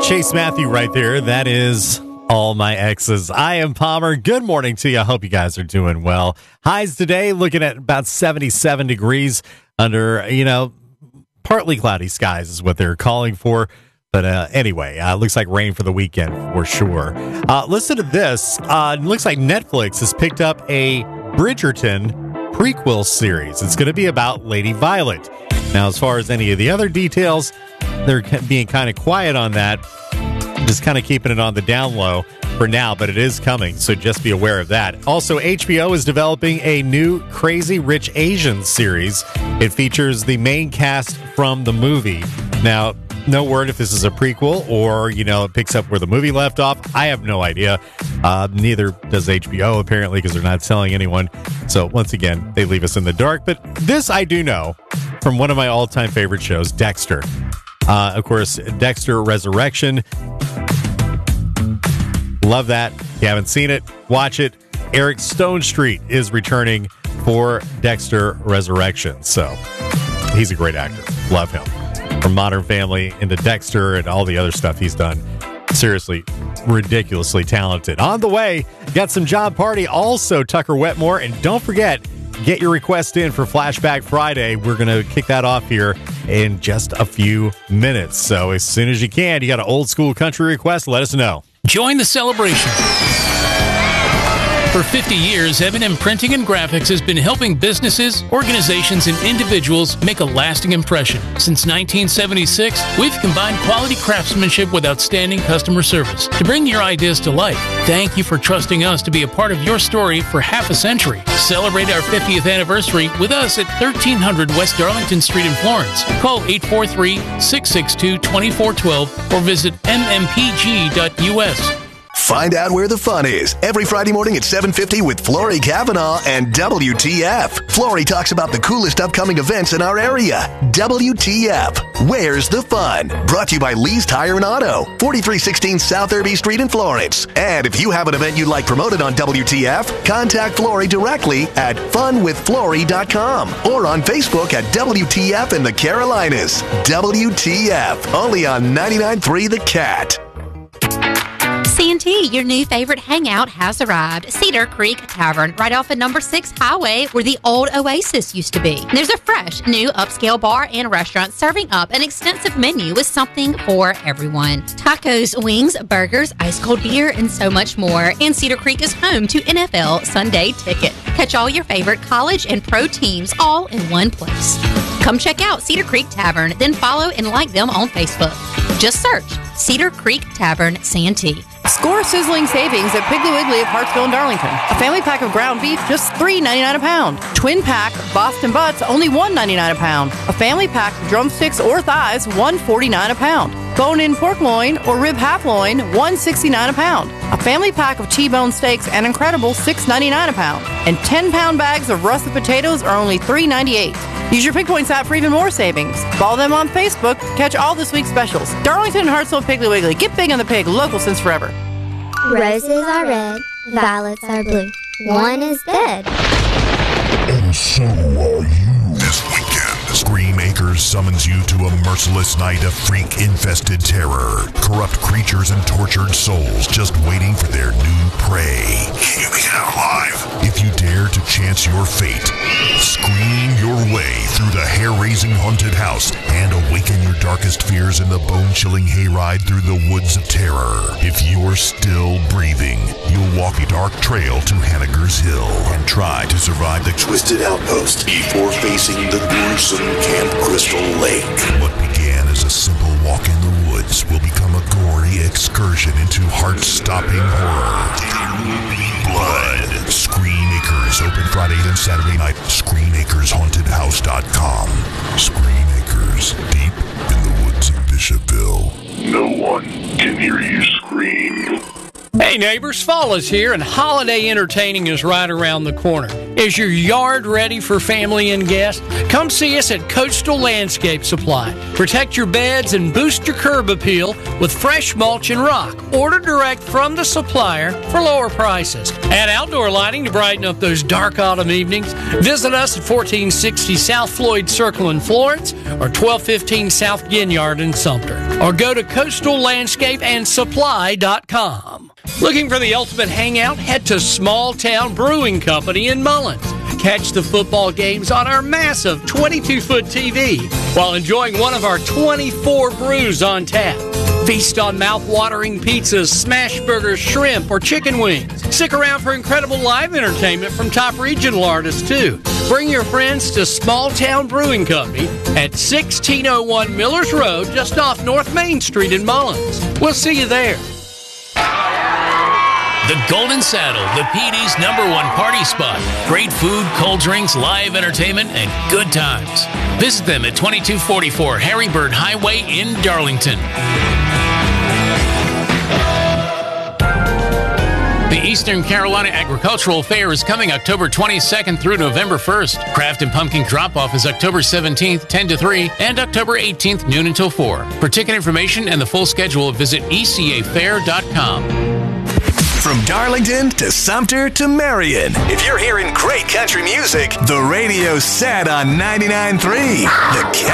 Chase Matthew right there. That is All My Exes. I am Palmer. Good morning to you. I hope you guys are doing well. Highs today looking at about 77 degrees under, partly cloudy skies is what they're calling for. But anyway, looks like rain for the weekend for sure. Listen to this. It looks like Netflix has picked up a Bridgerton prequel series. It's going to be about Lady Violet. Now, as far as any of the other details, they're being kind of quiet on that. Just kind of keeping it on the down low for now, but it is coming, so just be aware of that. Also, HBO is developing a new Crazy Rich Asians series. It features the main cast from the movie. Now, no word if this is a prequel or, it picks up where the movie left off. I have no idea. Neither does HBO, apparently, because they're not telling anyone. So, once again, they leave us in the dark. But this I do know from one of my all-time favorite shows, Dexter. Of course, Dexter Resurrection. Love that. If you haven't seen it, watch it. Eric Stonestreet is returning for Dexter Resurrection. So, he's a great actor. Love him. From Modern Family into Dexter and all the other stuff he's done. Seriously, ridiculously talented. On the way, got some Job Party. Also, Tucker Wetmore. And don't forget, get your request in for Flashback Friday. We're going to kick that off here in just a few minutes. So as soon as you can, you got an old school country request, let us know. Join the celebration. For 50 years, M&M Printing and Graphics has been helping businesses, organizations, and individuals make a lasting impression. Since 1976, we've combined quality craftsmanship with outstanding customer service to bring your ideas to life. Thank you for trusting us to be a part of your story for half a century. Celebrate our 50th anniversary with us at 1300 West Darlington Street in Florence. Call 843-662-2412 or visit mmpg.us. Find out where the fun is every Friday morning at 7:50 with Flory Cavanaugh and WTF. Flory talks about the coolest upcoming events in our area. WTF. Where's the fun? Brought to you by Lee's Tire and Auto, 4316 South Irby Street in Florence. And if you have an event you'd like promoted on WTF, contact Flory directly at funwithflory.com or on Facebook at WTF in the Carolinas. WTF. Only on 99.3 The Cat. C&T, your new favorite hangout, has arrived. Cedar Creek Tavern, right off of number 6 Highway, where the old Oasis used to be. There's a fresh, new upscale bar and restaurant serving up an extensive menu with something for everyone. Tacos, wings, burgers, ice cold beer, and so much more. And Cedar Creek is home to NFL Sunday Ticket. Catch all your favorite college and pro teams all in one place. Come check out Cedar Creek Tavern, then follow and like them on Facebook. Just search Cedar Creek Tavern, Santee. Score sizzling savings at Piggly Wiggly of Hartsville and Darlington. A family pack of ground beef, just $3.99 a pound. Twin pack Boston Butts, only $1.99 a pound. A family pack of drumsticks or thighs, $1.49 a pound. Bone-in pork loin or rib half loin, $1.69 a pound. A family pack of T-bone steaks and Incredible, $6.99 a pound. And 10-pound bags of russet potatoes are only $3.98. Use your Pig Points app for even more savings. Follow them on Facebook to catch all this week's specials. Darlington and Hartsville Piggly Wiggly. Get big on the pig. Local since forever. Roses are red, violets are blue. One is dead. And so are you. This weekend, Scream Acres summons you to a merciless night of freak-infested terror. Corrupt creatures and tortured souls just waiting for their new prey. Hear me out alive. If you dare to chance your fate, scream your way through the hair-raising haunted house and awaken your darkest fears in the bone-chilling hayride through the woods of terror. If you're still breathing, you'll walk a dark trail to Hanniger's Hill and try to survive the twisted outpost before facing the gruesome Camp Crystal Lake. What began as a simple walk in the woods will become a gory excursion into heart-stopping horror. There will be blood. Scream Acres, open Friday and Saturday night. ScreamAkersHauntedHouse.com. Scream Acres, deep in the woods of Bishopville. No one can hear you scream. Hey neighbors, fall is here and holiday entertaining is right around the corner. Is your yard ready for family and guests? Come see us at Coastal Landscape Supply. Protect your beds and boost your curb appeal with fresh mulch and rock. Order direct from the supplier for lower prices. Add outdoor lighting to brighten up those dark autumn evenings. Visit us at 1460 South Floyd Circle in Florence or 1215 South Ginyard in Sumter. or go to coastallandscapeandsupply.com. Looking for the ultimate hangout? Head to Small Town Brewing Company in Mullins. Catch the football games on our massive 22-foot TV while enjoying one of our 24 brews on tap. Feast on mouth-watering pizzas, smash burgers, shrimp, or chicken wings. Stick around for incredible live entertainment from top regional artists, too. Bring your friends to Small Town Brewing Company at 1601 Millers Road, just off North Main Street in Mullins. We'll see you there. The Golden Saddle, the PD's #1 party spot. Great food, cold drinks, live entertainment, and good times. Visit them at 2244 Harry Bird Highway in Darlington. The Eastern Carolina Agricultural Fair is coming October 22nd through November 1st. Craft and Pumpkin Drop-Off is October 17th, 10 to 3, and October 18th, noon until 4. For ticket information and the full schedule, visit ecafair.com. From Darlington to Sumter to Marion, if you're hearing great country music, the radio's set on 99.3. The